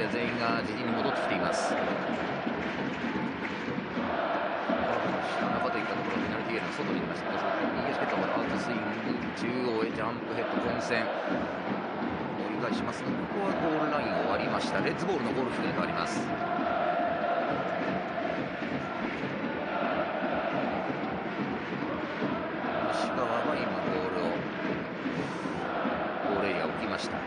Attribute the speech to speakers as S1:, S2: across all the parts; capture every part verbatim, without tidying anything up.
S1: ー全員が自陣に戻ってきています。下中といったところ、ペナルティーエリアの外にいました。右足蹴ったボール、アウトスイング、中央へジャンプヘッド混戦、折り返しますが、ここはゴールライン終わりました。レッズボールのゴールキックに変わります。西川が今ボールをゴールエリア置きました。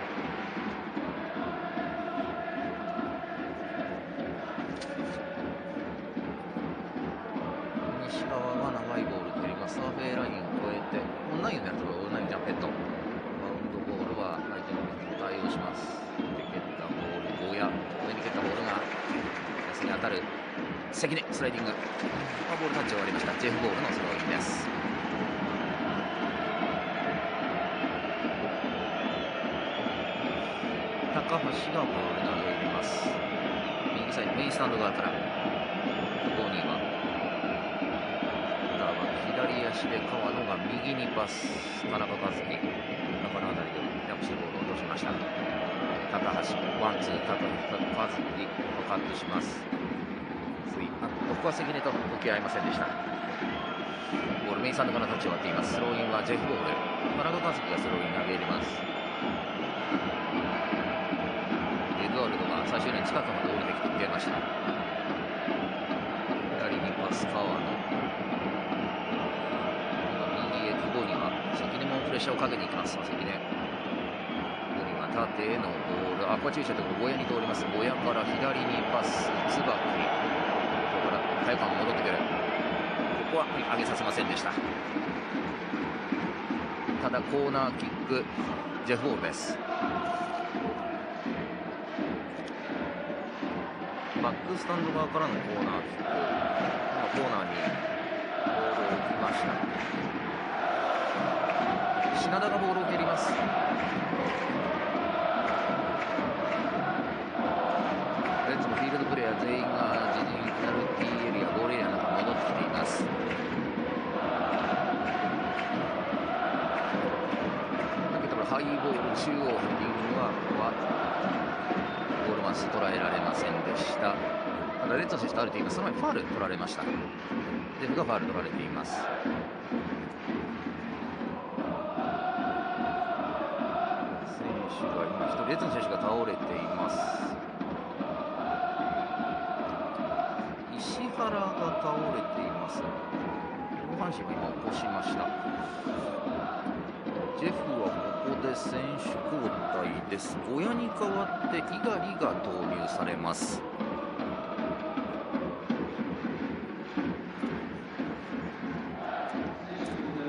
S1: 西川が長いボール取ります。ハーフウェイラインを越えてオンラインをやるとオンラインジャンプヘッド、バウンドボールは相手のミスに対応します。で蹴ったボール、ゴーヤ上に蹴ったボールが安に当たる関根、スライディング、ボールタッチ終わりました。ジェフボールのスローインです。高橋がボール投げ入れます。右サイドメインスタンド側からここには左足で川野が右にパス、田中和樹、中のあたりでジャンプしてボールを落としました。高橋、ワンツー、高橋、和樹をカットします。あここは関根と向き合いませんでした。ボールメインスタンドからタッチ終わっています。スローインはジェフボール、田中和樹がスローイン投げ入れます。エドワルドが最終ライン近くまで降りてきてくれました。左にパス、川野、右へ久保には関根もプレッシャーをかけていきます。関根、久保には縦へのボール、あここは注意したところ、ゴヤに通ります。ゴヤから左にパス、椿、それから早川も戻ってくる。ここは上げさせませんでした。ただコーナーキック、ジェフボールです。バックスタンド側からのコーナーキック、コーナーにボールを置きました。品田がボールを蹴ります。レッズのフィールドプレーヤー全員が自陣ペナルティーエリア、ゴールエリアの中に戻ってきています。だけどハイボール、中央ヘディングはここはゴールマス捉えられませんでした。ただレッズの選手と歩いています。その前にファウル取られました。デフがファウル取られています。選手が今一人、レッズの選手が倒れています。石原が倒れています。上半身を今起こしました。ジェフはここで選手交代です。ゴヤに代わって猪狩が投入されます。